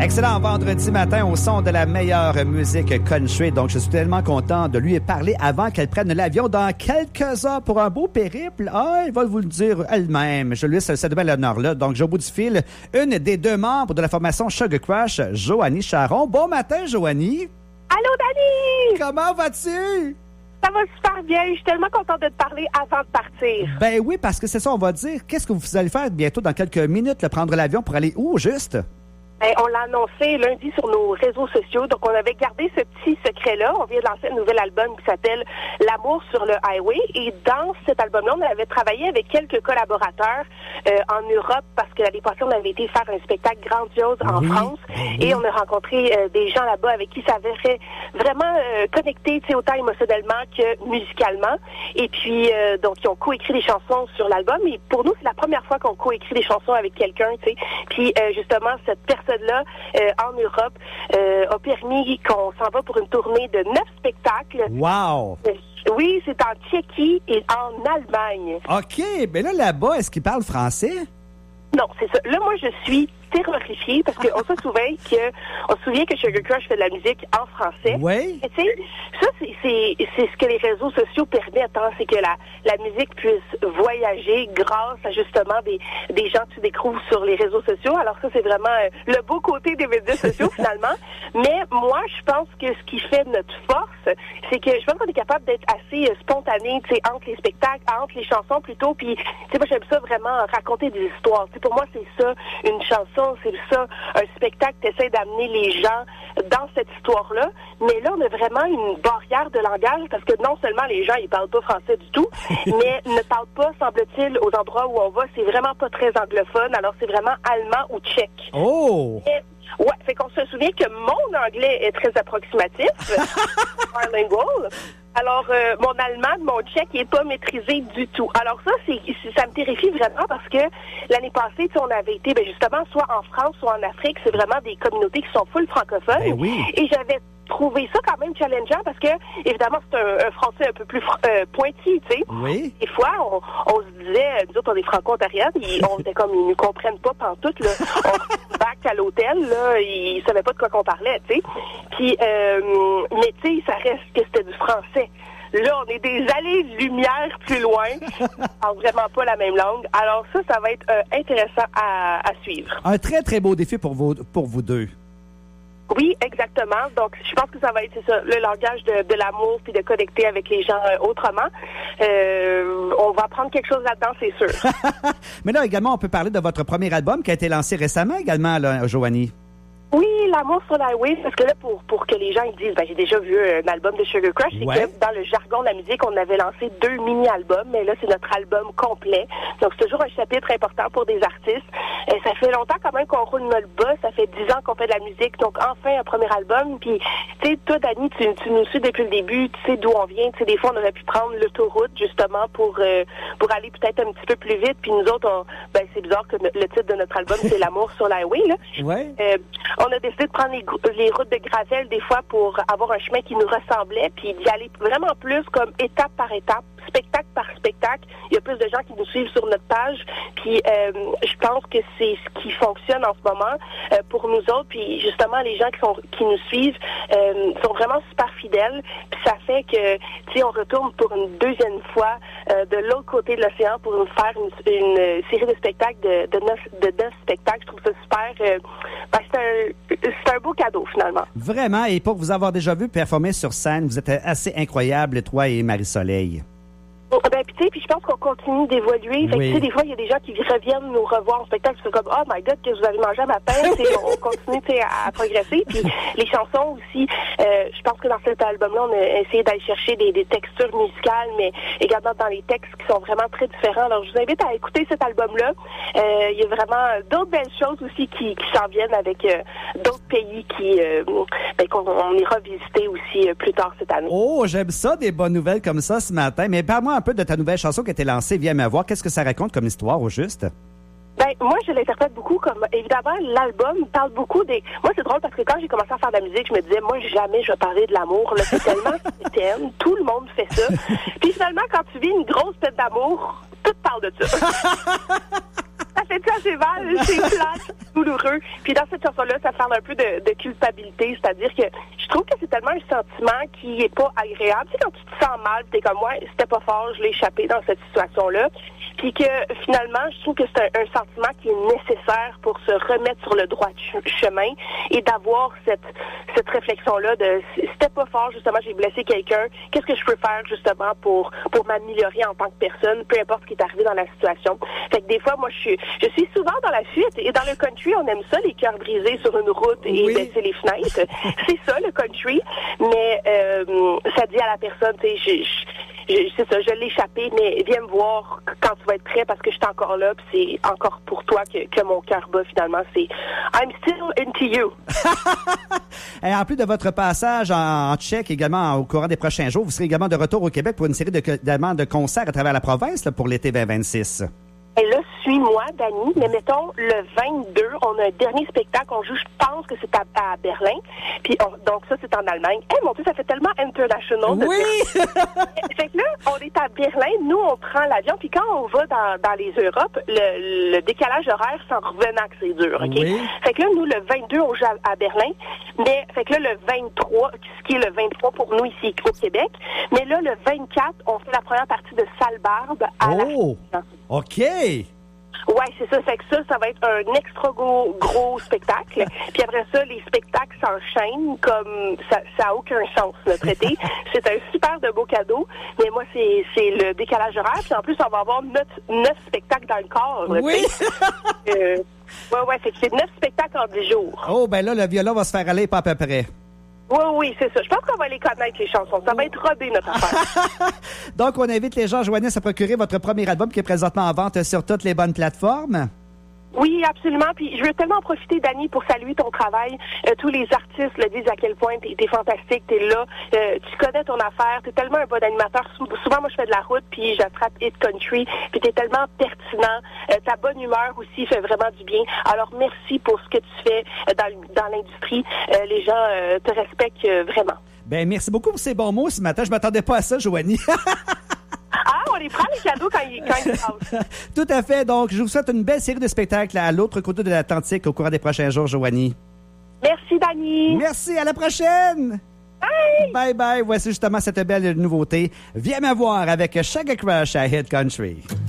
Excellent vendredi matin au son de la meilleure musique country. Donc, je suis tellement content de lui parler avant qu'elle prenne l'avion dans quelques heures pour un beau périple. Ah, elle va vous le dire elle-même. Je lui laisse cette belle honneur-là. Donc, j'ai au bout du fil une des deux membres de la formation Sugar Crush, Joanie Charon. Bon matin, Joanie. Allô, Dani! Comment vas-tu? Ça va super bien. Je suis tellement contente de te parler avant de partir. Ben oui, parce que c'est ça, on va dire. Qu'est-ce que vous allez faire bientôt dans quelques minutes, là, prendre l'avion pour aller où, juste? On l'a annoncé lundi sur nos réseaux sociaux. Donc, on avait gardé ce petit secret-là. On vient de lancer un nouvel album qui s'appelle L'amour sur le highway. Et dans cet album-là, on avait travaillé avec quelques collaborateurs en Europe parce que l'année passée, on avait été faire un spectacle grandiose en France. Et on a rencontré des gens là-bas avec qui ça avait vraiment connecté, autant émotionnellement que musicalement. Et puis, donc, ils ont coécrit des chansons sur l'album. Et pour nous, c'est la première fois qu'on coécrit des chansons avec quelqu'un, tu sais. Puis, justement, cette personne-là, en Europe, a permis qu'on s'en va pour une tournée de 9 spectacles. Wow! Oui, c'est en Tchéquie et en Allemagne. OK, mais là, là-bas, est-ce qu'ils parlent français? Non, c'est ça. Là, moi, je suis terrifiée parce qu'on se souvient que Sugar Crush fait de la musique en français. Oui. Tu sais, ça, c'est ce que les réseaux sociaux permettent, hein, c'est que la musique puisse voyager grâce à justement des gens que tu découvres sur les réseaux sociaux. Alors ça, c'est vraiment le beau côté des médias sociaux, finalement. Mais moi, je pense que ce qui fait notre force, c'est que je pense qu'on est capable d'être assez spontané, tu sais, entre les spectacles, entre les chansons plutôt. Puis, tu sais, moi, j'aime ça vraiment raconter des histoires. Tu sais, pour moi, c'est ça, une chanson, c'est ça, un spectacle, t'essaies d'amener les gens dans cette histoire-là. Mais là, on a vraiment une barrière de langage parce que non seulement les gens, ils parlent pas français du tout, mais ne parlent pas, semble-t-il, aux endroits où on va, c'est vraiment pas très anglophone. Alors, c'est vraiment allemand ou tchèque. Oh! Ouais, fait qu'on se souvient que mon anglais est très approximatif, bilingual. Alors, mon allemand, mon tchèque, il est pas maîtrisé du tout. Alors ça, ça me terrifie vraiment parce que l'année passée, on avait été, justement, soit en France, soit en Afrique, c'est vraiment des communautés qui sont full francophones. Ben oui. Et j'avais trouvé ça quand même challengeant parce que, évidemment, c'est un français un peu plus pointu, tu sais. Oui. Des fois, on se disait, nous autres, on est franco-ontariennes, on était comme, ils nous comprennent pas pantoute, là. On back à l'hôtel, là, ils savaient pas de quoi qu'on parlait, tu sais. Puis, mais tu sais, ça reste que c'était du français. Là, on est des allées-lumière plus loin, alors vraiment pas la même langue. Alors ça va être intéressant à suivre. Un très, très beau défi pour vous deux. Oui, exactement. Donc, je pense que ça va être ça, le langage de l'amour puis de connecter avec les gens autrement. On va apprendre quelque chose là-dedans, c'est sûr. Mais là, également, on peut parler de votre premier album qui a été lancé récemment également, là, Joanie. Oui, L'amour sur l'highway, parce que là, pour que les gens ils disent, j'ai déjà vu un album de Sugar Crush, c'est que dans le jargon de la musique, on avait lancé 2 mini-albums, mais là, c'est notre album complet. Donc, c'est toujours un chapitre important pour des artistes. Ça fait longtemps quand même qu'on roule notre boss, ça fait 10 ans qu'on fait de la musique, donc enfin un premier album. Puis, tu sais, toi, Dani, tu nous suis depuis le début, tu sais d'où on vient. Tu sais, des fois, on aurait pu prendre l'autoroute, justement, pour aller peut-être un petit peu plus vite. Puis nous autres, c'est bizarre que le titre de notre album, c'est L'amour sur l'highway, là. Ouais. On a décidé de prendre les routes de gravel des fois pour avoir un chemin qui nous ressemblait, puis d'y aller vraiment plus comme étape par étape, spectacle par spectacle. Il y a plus de gens qui nous suivent sur notre page, puis je pense que c'est ce qui fonctionne en ce moment pour nous autres, puis justement les gens qui nous suivent sont vraiment super fidèles, puis ça fait que, tu sais, on retourne pour une deuxième fois de l'autre côté de l'océan pour nous faire une série de spectacles de 9 spectacles. Je trouve ça super. C'est un beau cadeau, finalement. Vraiment, et pour vous avoir déjà vu performer sur scène, vous êtes assez incroyable, toi et Marie-Soleil. Puis je pense qu'on continue d'évoluer. Fait que, des fois, il y a des gens qui reviennent nous revoir en spectacle, c'est comme, oh my God, que vous avez mangé à ma peine. On continue à progresser. Puis les chansons aussi, je pense que dans cet album-là, on a essayé d'aller chercher des textures musicales, mais également dans les textes qui sont vraiment très différents. Alors, je vous invite à écouter cet album-là. Il y a vraiment d'autres belles choses aussi qui s'en viennent avec d'autres pays qu'on ira visiter aussi plus tard cette année. Oh, j'aime ça, des bonnes nouvelles comme ça ce matin. Mais parle-moi un peu de ta nouvelle chanson qui a été lancée, Viens me voir. Qu'est-ce que ça raconte comme histoire au juste? Moi, je l'interprète beaucoup comme, évidemment, l'album parle beaucoup des... Moi, c'est drôle parce que quand j'ai commencé à faire de la musique, je me disais, moi, jamais je vais parler de l'amour. Là, c'est tellement thème, tout le monde fait ça. Puis finalement, quand tu vis une grosse tête d'amour, tout parle de ça. Ça fait assez mal, c'est plate, c'est douloureux. Puis dans cette chanson-là, ça parle un peu de culpabilité, c'est-à-dire que je trouve que c'est tellement un sentiment qui est pas agréable. Tu sais, quand tu te sens mal, t'es comme moi, c'était pas fort, je l'ai échappé dans cette situation-là. Puis que finalement, je trouve que c'est un sentiment qui est nécessaire pour se remettre sur le droit chemin et d'avoir cette réflexion-là de c'était pas fort, justement, j'ai blessé quelqu'un, qu'est-ce que je peux faire justement pour m'améliorer en tant que personne, peu importe ce qui est arrivé dans la situation. Fait que des fois, moi, je suis souvent dans la fuite et dans le country, on aime ça, les cœurs brisés sur une route et baisser les fenêtres. C'est ça, le country. Mais ça dit à la personne, tu sais, c'est ça, je l'ai échappé, mais viens me voir quand tu vas être prêt parce que je suis encore là, puis c'est encore pour toi que mon cœur bat finalement. C'est I'm still into you. Et en plus de votre passage en Tchèque également au courant des prochains jours, vous serez également de retour au Québec pour une série de concerts à travers la province là, pour l'été 2026. Et là, suis-moi, Dani, mais mettons, le 22, on a un dernier spectacle, on joue, je pense que c'est à Berlin, puis donc ça, c'est en Allemagne. Mon Dieu, ça fait tellement international. Oui! Fait que là, on est à Berlin, nous, on prend l'avion, puis quand on va dans les Europes, le décalage horaire, c'est en revenant que c'est dur, OK? Oui. Fait que là, nous, le 22, on joue à Berlin, mais fait que là, le 23, ce qui est le 23 pour nous ici au Québec, mais là, le 24, on fait la première partie de Salbarbe à la France. OK! Ouais, c'est ça. Fait que ça va être un extra gros spectacle. Puis après ça, les spectacles s'enchaînent comme ça a aucun sens, notre été. C'est un super de beau cadeau. Mais moi, c'est le décalage horaire. Puis en plus, on va avoir 9 spectacles dans le corps. Oui! Ouais, fait que c'est 9 spectacles en 10 jours. Oh, ben là, le violon va se faire aller pas à peu près. Oui, c'est ça. Je pense qu'on va les connaître, les chansons. Ça va être rodé, notre affaire. Donc, on invite les gens, Joanie, à procurer votre premier album qui est présentement en vente sur toutes les bonnes plateformes. Oui, absolument. Puis je veux tellement en profiter, Dani, pour saluer ton travail. Tous les artistes le disent à quel point t'es fantastique, t'es là, tu connais ton affaire, t'es tellement un bon animateur. Souvent, moi, je fais de la route, puis j'attrape Hit Country, puis t'es tellement pertinent. Ta bonne humeur aussi fait vraiment du bien. Alors, merci pour ce que tu fais dans l'industrie. Les gens te respectent vraiment. Ben, merci beaucoup pour ces bons mots ce matin. Je m'attendais pas à ça, Joanie. On les prend les cadeaux quand ils passent. Tout à fait. Donc, je vous souhaite une belle série de spectacles à l'autre côté de l'Atlantique au courant des prochains jours, Joanie. Merci, Dani. Merci. À la prochaine. Bye. Bye bye. Voici justement cette belle nouveauté. Viens me voir avec Sugar Crush à Hit Country.